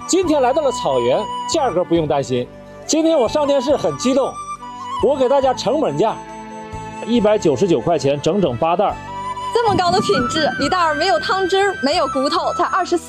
今天来到了草原，价格不用担心。今天我上电视很激动，我给大家成本价，199块钱整整8袋。 这么高的品质，一袋没有汤汁，没有骨头，才24